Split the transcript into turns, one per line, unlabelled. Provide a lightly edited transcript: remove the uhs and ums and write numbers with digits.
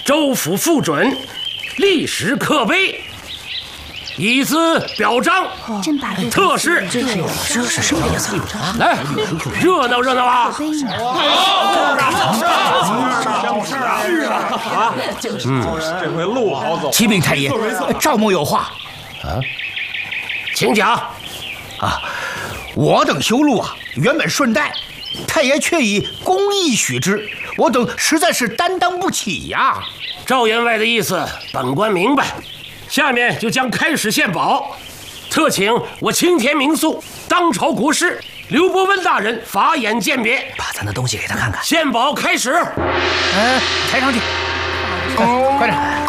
州府复准，立时刻碑，以资表彰。特使，
这是什么意思？
来，热闹热闹啊！
这回路好走。
启禀太爷，赵某有话。
请讲。
我等修路原本顺带，太爷却以公义许之，我等实在是担当不起呀。
赵员外的意思，本官明白。下面就将开始献宝，特请我青田名宿、当朝国师刘伯温大人法眼鉴别，
把咱的东西给他看看。
献宝开始。
抬上去，快点。